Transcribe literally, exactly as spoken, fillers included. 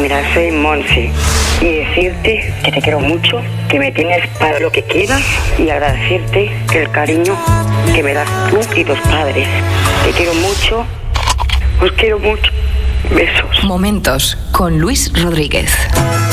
Mira, soy Monse. Y decirte que te quiero mucho, que me tienes para lo que quieras y agradecerte el cariño que me das tú y tus padres. Te quiero mucho, os quiero mucho. Besos. Momentos con Luis Rodríguez.